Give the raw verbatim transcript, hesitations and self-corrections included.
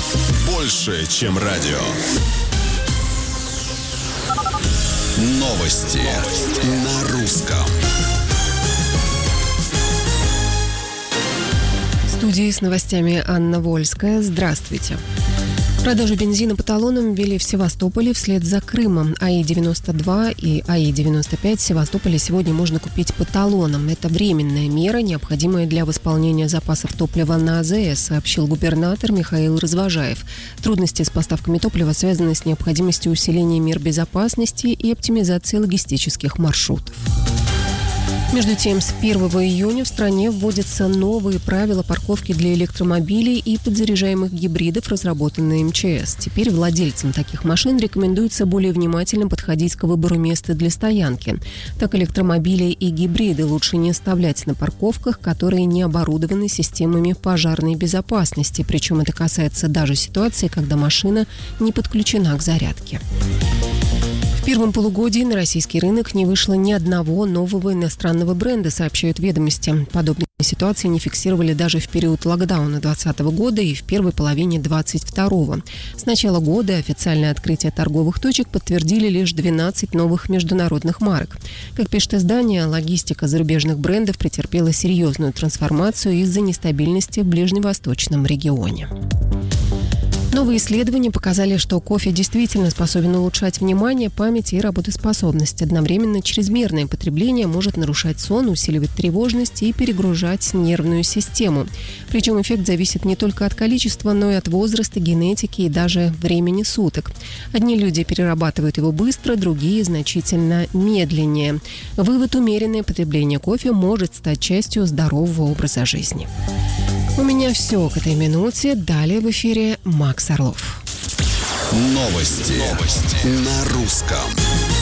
Больше, чем радио. Новости на русском. В студии с новостями Анна Вольская. Здравствуйте. Продажу бензина по талонам ввели в Севастополе вслед за Крымом. АИ девяносто два и АИ девяносто пять в Севастополе сегодня можно купить по талонам. Это временная мера, необходимая для восполнения запасов топлива на АЗС, сообщил губернатор Михаил Развожаев. Трудности с поставками топлива связаны с необходимостью усиления мер безопасности и оптимизации логистических маршрутов. Между тем, с первого июня в стране вводятся новые правила парковки для электромобилей и подзаряжаемых гибридов, разработанные эм че эс. Теперь владельцам таких машин рекомендуется более внимательно подходить к выбору места для стоянки. Так, электромобили и гибриды лучше не оставлять на парковках, которые не оборудованы системами пожарной безопасности. Причем это касается даже ситуации, когда машина не подключена к зарядке. В первом полугодии на российский рынок не вышло ни одного нового иностранного бренда, сообщают «Ведомости». Подобные ситуации не фиксировали даже в период локдауна двадцатого года и в первой половине двадцать второго. С начала года официальное открытие торговых точек подтвердили лишь двенадцать новых международных марок. Как пишет издание, логистика зарубежных брендов претерпела серьезную трансформацию из-за нестабильности в ближневосточном регионе. Новые исследования показали, что кофе действительно способен улучшать внимание, память и работоспособность. Одновременно чрезмерное потребление может нарушать сон, усиливать тревожность и перегружать нервную систему. Причем эффект зависит не только от количества, но и от возраста, генетики и даже времени суток. Одни люди перерабатывают его быстро, другие значительно медленнее. Вывод: умеренное потребление кофе может стать частью здорового образа жизни. У меня все к этой минуте. Далее в эфире Макс Орлов. Новости, Новости на русском.